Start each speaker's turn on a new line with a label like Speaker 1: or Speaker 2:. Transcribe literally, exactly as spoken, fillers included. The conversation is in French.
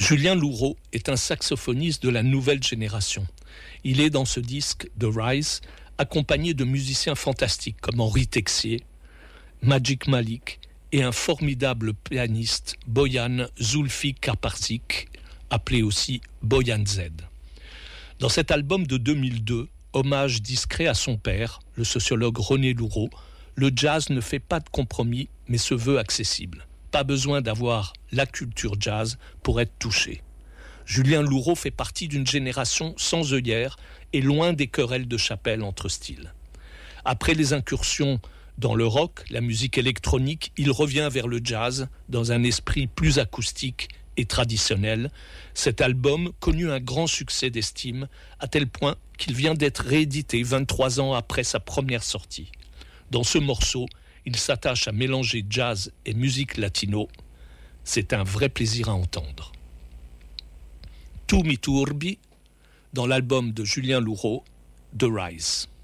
Speaker 1: Julien Louraud est un saxophoniste de la nouvelle génération. Il est dans ce disque The Rise, accompagné de musiciens fantastiques comme Henri Texier, Magic Malik et un formidable pianiste, Boyan Zulfi Karparsik, appelé aussi Boyan Z. Dans cet album de deux mille deux, hommage discret à son père, le sociologue René Louraud, le jazz ne fait pas de compromis mais se veut accessible. Pas besoin d'avoir la culture jazz pour être touché. Julien Louraud fait partie d'une génération sans œillères et loin des querelles de chapelle entre styles. Après les incursions dans le rock, la musique électronique, il revient vers le jazz dans un esprit plus acoustique et traditionnel. Cet album connut un grand succès d'estime à tel point qu'il vient d'être réédité vingt-trois ans après sa première sortie. Dans ce morceau, il s'attache à mélanger jazz et musique latino. C'est un vrai plaisir à entendre. Tu mi turbi, dans l'album de Julien Louraud, The Rise.